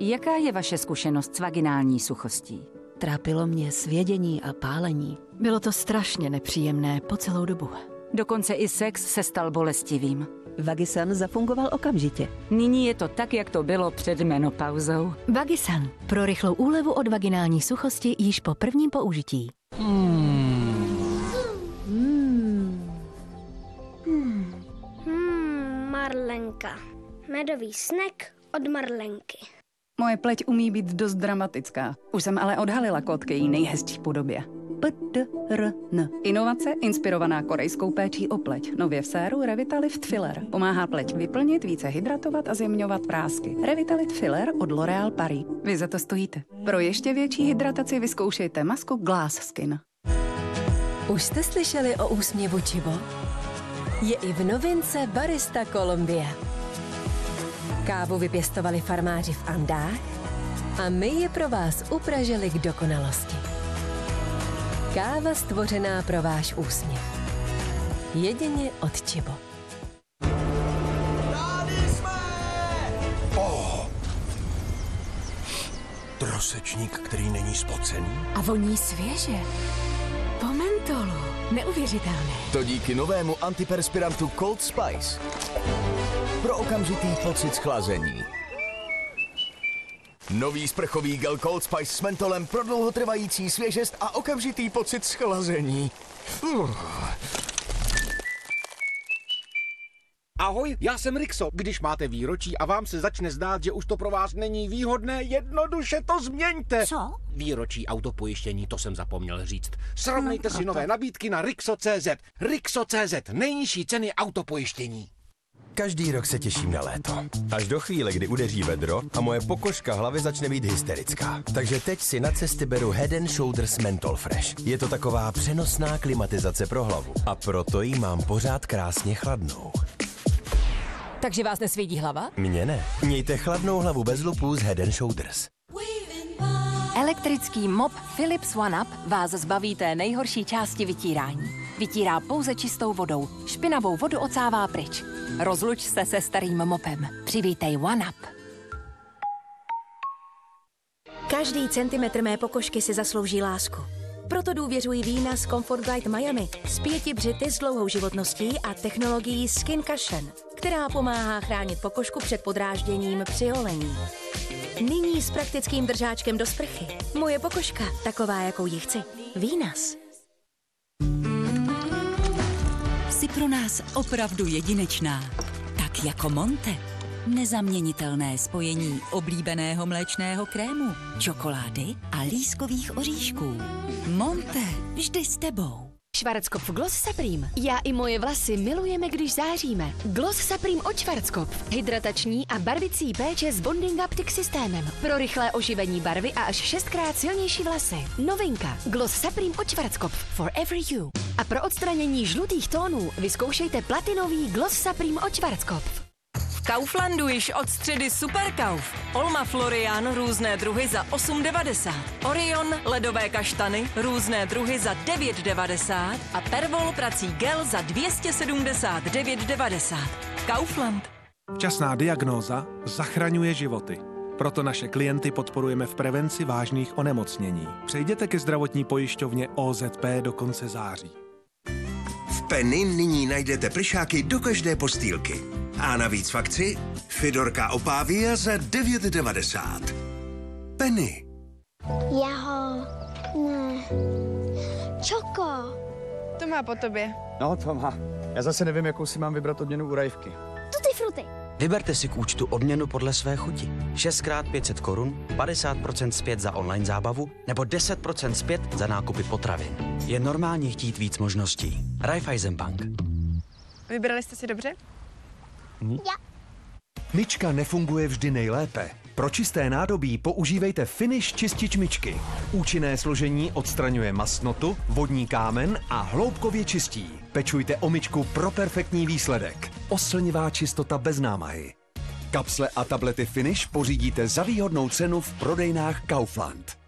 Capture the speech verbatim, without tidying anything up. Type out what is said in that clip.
Jaká je vaše zkušenost s vaginální suchostí? Trápilo mě svědění a pálení. Bylo to strašně nepříjemné po celou dobu. Dokonce i sex se stal bolestivým. Vagisan zafungoval okamžitě. Nyní je to tak, jak to bylo před menopauzou. Vagisan. Pro rychlou úlevu od vaginální suchosti již po prvním použití. Hmm. Hmm. Hmm. Hmm. Marlenka. Medový snack od Marlenky. Moje pleť umí být dost dramatická. Už jsem ale odhalila kód k její nejhezčí podobě. P D R N. Inovace inspirovaná korejskou péčí o pleť. Nově v séru Revitalift Filler. Pomáhá pleť vyplnit, více hydratovat a zjemňovat prásky. Revitalift Filler od L'Oréal Paris. Vy za to stojíte. Pro ještě větší hydrataci vyzkoušejte masku Glass Skin. Už jste slyšeli o úsměvu Chibo? Je i v novince Barista Colombia. Kávu vypěstovali farmáři v Andách a my je pro vás upražili k dokonalosti. Káva stvořená pro váš úsměv. Jedině od Chibo. Tady jsme! Oh. Trosečník, který není spocený. A voní svěže. Po mentolu. Neuvěřitelné. To díky novému antiperspirantu Cold Spice. Pro okamžitý pocit schlazení. Nový sprchový gel Cold Spice s mentolem pro dlouhotrvající svěžest a okamžitý pocit schlazení. Uh. Ahoj, já jsem Rixo. Když máte výročí a vám se začne zdát, že už to pro vás není výhodné, jednoduše to změňte. Co? Výročí autopojištění, to jsem zapomněl říct. Srovnejte si nové nabídky na Rixo tečka cé zet. Rixo tečka cé zet, nejnižší ceny autopojištění. Každý rok se těším na léto. Až do chvíle, kdy udeří vedro a moje pokožka hlavy začne být hysterická. Takže teď si na cesty beru Head and Shoulders Menthol Fresh. Je to taková přenosná klimatizace pro hlavu. A proto ji mám pořád krásně chladnou. Takže vás nesvědí hlava? Mně ne. Mějte chladnou hlavu bez lupů z Head and Shoulders. Elektrický mop Philips OneUp vás zbaví té nejhorší části vytírání. Vytírá pouze čistou vodou. Špinavou vodu ocává pryč. Rozluč se se starým mopem. Přivítej OneUp. Každý centimetr mé pokožky si zaslouží lásku. Proto důvěřuji vína z Comfort Guide Miami s pěti břity s dlouhou životností a technologií Skin Cushion, která pomáhá chránit pokožku před podrážděním při holení. Nyní s praktickým držáčkem do sprchy. Moje pokožka, taková, jakou ji chci. Vínas. Jsi pro nás opravdu jedinečná. Tak jako Monte. Nezaměnitelné spojení oblíbeného mléčného krému, čokolády a lískových oříšků. Monte, vždy s tebou. Schwarzkopf Gloss Supreme. Já i moje vlasy milujeme, když záříme. Gloss Supreme od Schwarzkopf. Hydratační a barvicí péče s Bonding Optic systémem. Pro rychlé oživení barvy a až šestkrát silnější vlasy. Novinka. Gloss Supreme od Schwarzkopf. Forever you. A pro odstranění žlutých tónů vyzkoušejte platinový Gloss Supreme od Schwarzkopf. V Kauflandu již od středy Superkauf. Olma Florian různé druhy za osm devadesát. Orion ledové kaštany různé druhy za devět devadesát a Pervol prací gel za dvě stě sedmdesát devět devadesát. Kaufland. Včasná diagnóza zachraňuje životy. Proto naše klienty podporujeme v prevenci vážných onemocnění. Přejděte ke zdravotní pojišťovně O Z P do konce září. V Penny nyní najdete plyšáky do každé postýlky. A navíc v akci Fidorka Opavia za devět devadesát. Penny. Jaho. Ne. Čoko. To má po tobě. No, to má. Já zase nevím, jakou si mám vybrat odměnu u Rajvky. Tutti frutti. Vyberte si k účtu odměnu podle své chuti. šest krát pět set korun, padesát procent zpět za online zábavu nebo deset procent zpět za nákupy potravin. Je normálně chtít víc možností. Raiffeisenbank. Vybrali jste si dobře? Hm? Já. Myčka nefunguje vždy nejlépe. Pro čisté nádobí používejte Finish čistič myčky. Účinné složení odstraňuje mastnotu, vodní kámen a hloubkově čistí. Pečujte o myčku pro perfektní výsledek. Oslnivá čistota bez námahy. Kapsle a tablety Finish pořídíte za výhodnou cenu v prodejnách Kaufland.